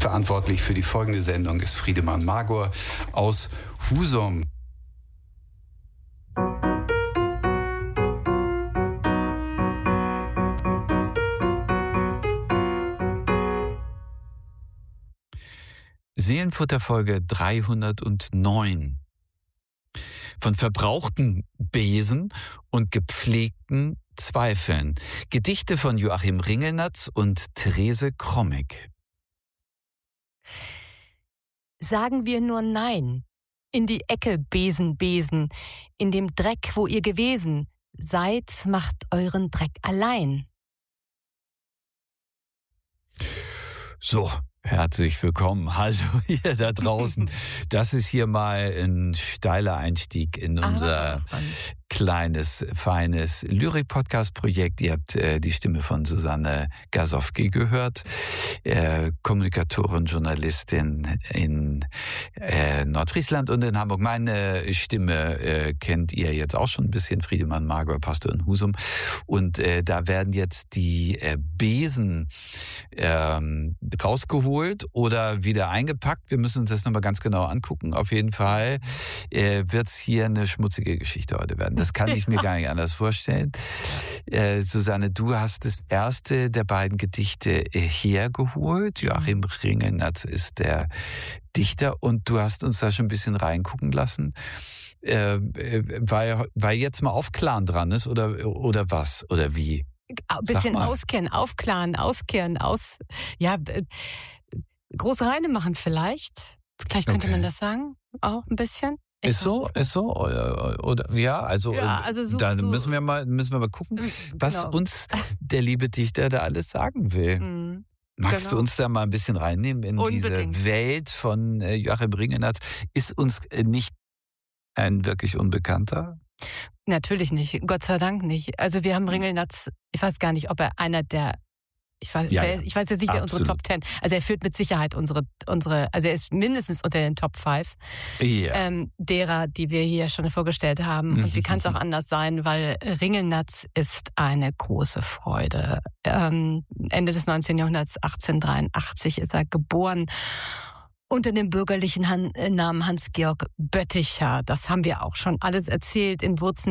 Verantwortlich für die folgende Sendung ist Friedemann Magor aus Husum. Seelenfutter Folge 309. Von verbrauchten Besen und gepflegten Zweifeln. Gedichte von Joachim Ringelnatz und Therese Krommig. Sagen wir nur Nein. In die Ecke, Besen, Besen. In dem Dreck, wo ihr gewesen seid, macht euren Dreck allein. So, herzlich willkommen. Hallo ihr da draußen. Das ist hier mal ein steiler Einstieg in unser kleines, feines Lyrik-Podcast-Projekt. Ihr habt die Stimme von Susanne Gasowski gehört, Kommunikatorin, Journalistin in Nordfriesland und in Hamburg. Meine Stimme kennt ihr jetzt auch schon ein bisschen, Friedemann Magor, Pastor in Husum. Und da werden jetzt die Besen rausgeholt oder wieder eingepackt. Wir müssen uns das nochmal ganz genau angucken. Auf jeden Fall wird es hier eine schmutzige Geschichte heute werden. Das kann ich mir gar nicht anders vorstellen. Susanne, du hast das erste der beiden Gedichte hergeholt. Joachim Ringelnatz ist der Dichter und du hast uns da schon ein bisschen reingucken lassen. Weil jetzt mal Aufklaren dran ist oder was? Oder wie? Ein bisschen auskennen, aufklaren, auskehren, große Reine machen vielleicht. Vielleicht könnte man das sagen, auch ein bisschen. Ist so? Oder ja, also da müssen wir mal gucken, was uns der liebe Dichter da alles sagen will. Magst du uns da mal ein bisschen reinnehmen in diese Welt von Joachim Ringelnatz? Ist uns nicht ein wirklich Unbekannter? Natürlich nicht, Gott sei Dank nicht. Also wir haben Ringelnatz, ich weiß gar nicht, ob er einer der, ich weiß jetzt nicht, wer unsere Top 10, also er führt mit Sicherheit unsere, also er ist mindestens unter den Top 5 derer, die wir hier schon vorgestellt haben. Und wie kann es auch anders sein, weil Ringelnatz ist eine große Freude. Ende des 19. Jahrhunderts, 1883 ist er geboren. Unter dem bürgerlichen Namen Hans-Georg Bötticher. Das haben wir auch schon alles erzählt in Wurzen